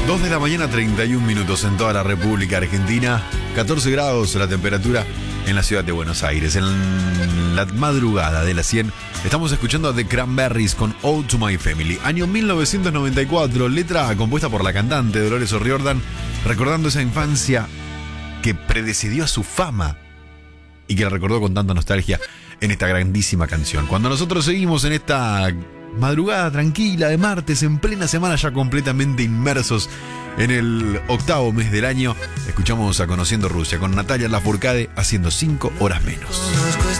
2 de la mañana, 31 minutos en toda la República Argentina. 14 grados la temperatura en la ciudad de Buenos Aires. En la madrugada de las 100 estamos escuchando a The Cranberries con Ode to My Family. Año 1994, letra compuesta por la cantante Dolores O'Riordan, recordando esa infancia que predecedió a su fama y que la recordó con tanta nostalgia en esta grandísima canción. Cuando nosotros seguimos en esta madrugada tranquila de martes, en plena semana, ya completamente inmersos en el octavo mes del año, escuchamos a Conociendo Rusia con Natalia Lafourcade haciendo 5 horas menos.